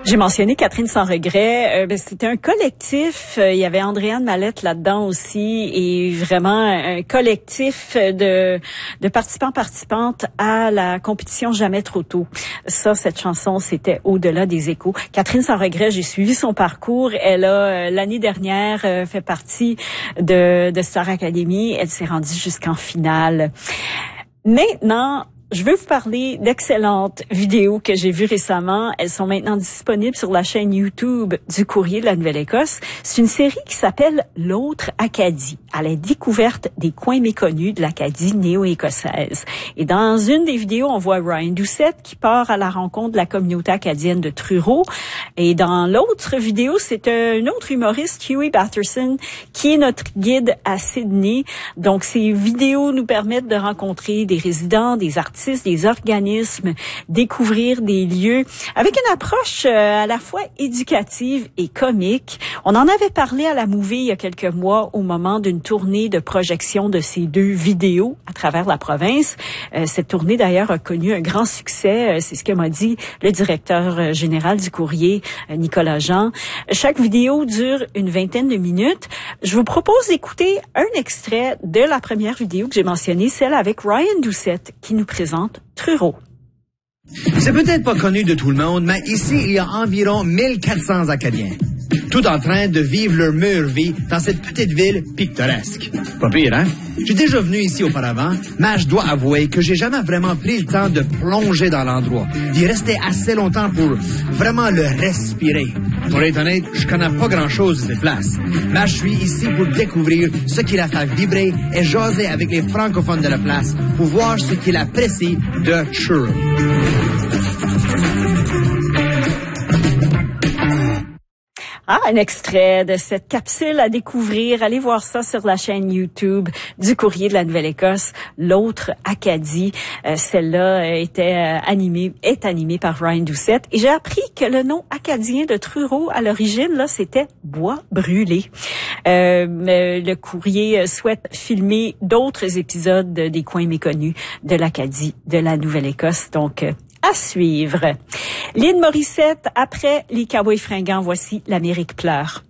J'ai mentionné Catherine sans regret. C'était un collectif. Il y avait Andréane Mallette là-dedans aussi, et vraiment un collectif de participantes à la compétition Jamais trop tôt. Ça, cette chanson, c'était Au-delà des échos. Catherine sans regret, j'ai suivi son parcours. Elle a l'année dernière fait partie de Star Academy. Elle s'est rendue jusqu'en finale. Maintenant, je veux vous parler d'excellentes vidéos que j'ai vues récemment. Elles sont maintenant disponibles sur la chaîne YouTube du Courrier de la Nouvelle-Écosse. C'est une série qui s'appelle L'autre Acadie, à la découverte des coins méconnus de l'Acadie néo-écossaise. Et dans une des vidéos, on voit Ryan Doucette qui part à la rencontre de la communauté acadienne de Truro. Et dans l'autre vidéo, c'est un autre humoriste, Huey Batterson, qui est notre guide à Sydney. Donc, ces vidéos nous permettent de rencontrer des résidents, des artistes, des organismes, découvrir des lieux avec une approche à la fois éducative et comique. On en avait parlé à la Mouvée il y a quelques mois au moment d'une tournée de projection de ces deux vidéos à travers la province. Cette tournée d'ailleurs a connu un grand succès, c'est ce que m'a dit le directeur général du Courrier, Nicolas Jean. Chaque vidéo dure une vingtaine de minutes. Je vous propose d'écouter un extrait de la première vidéo que j'ai mentionnée, celle avec Ryan Doucette, qui nous présente Truro. C'est peut-être pas connu de tout le monde, mais ici, il y a environ 1400 Acadiens. Tout en train de vivre leur meilleure vie dans cette petite ville pittoresque. Pas pire, hein? J'ai déjà venu ici auparavant, mais je dois avouer que j'ai jamais vraiment pris le temps de plonger dans l'endroit, d'y rester assez longtemps pour vraiment le respirer. Pour être honnête, je connais pas grand-chose de cette place, mais je suis ici pour découvrir ce qui la fait vibrer et jaser avec les francophones de la place pour voir ce qu'ils apprécient de Truro. Ah, un extrait de cette capsule à découvrir. Allez voir ça sur la chaîne YouTube du Courrier de la Nouvelle-Écosse, L'autre Acadie. Celle-là est animée par Ryan Doucette. Et j'ai appris que le nom acadien de Truro, à l'origine, là, c'était Bois brûlé. Le Courrier souhaite filmer d'autres épisodes des coins méconnus de l'Acadie de la Nouvelle-Écosse. Donc, à suivre. Lynn Morissette, après les Cowboys fringants, voici L'Amérique pleure.